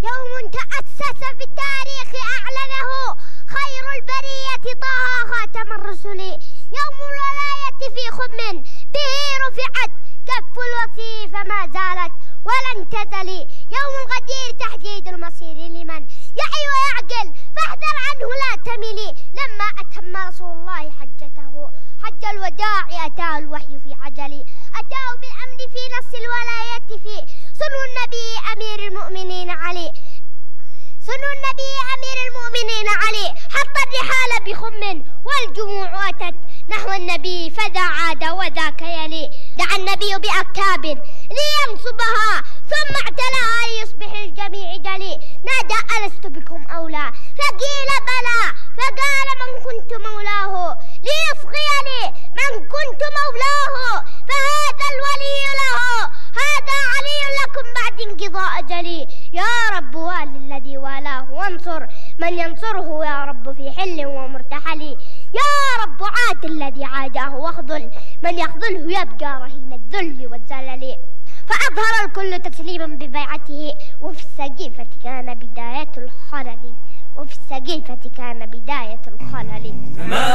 يوم تأسس في التاريخ أعلنه خير البرية طه خاتم الرسل. يوم الولاية في خم به رفعت كف الوصي فما زالت ولن تزل. يوم الغدير تحديد المصير لمن يعي ويعقل فاحذر عنه لا تملي. لما أتم رسول الله حجته حج الوداع أتاه الوحي في عجل. أتاه بالأمن في نص الولاية في صنو النبي أمير المؤمنين علي. صنو النبي أمير المؤمنين علي حط الرحال بخم والجموع أتت نحو النبي فذا عاد وذاك يلي. دعا النبي بأكتاب لينصبها ثم اعتلاها ليصبح الجميع جلي. نادى ألست بكم أولى فقيل بلى فقال من كنت مولاه ليصغيني من كنت مولاه فهذا الولي له هذا علي لكم بعد انقضاء أجلي. يا رب وال الذي والاه وانصر من ينصره يا رب في حل ومرتحل. يا رب عاد الذي عاداه واخذل من يخذله يبقى رهين الذل والزلل. فأظهر الكل تسليما ببيعته وفي السقيفة كان بداية الخلل. وفي السقيفة كان بداية الخلل.